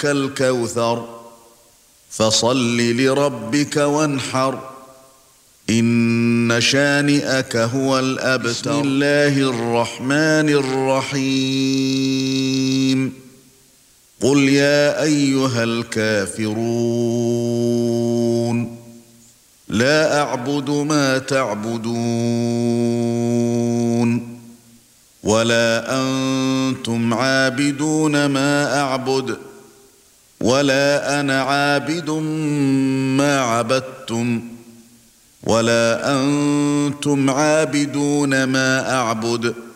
كالكوثر فصل لربك وانحر إن شانئك هو الأبتر. بسم الله الرحمن الرحيم قل يا أيها الكافرون لا أعبد ما تعبدون ولا أنتم عابدون ما أعبد ولا أنا عابد ما عبدتم ولا أنتم عابدون ما أعبد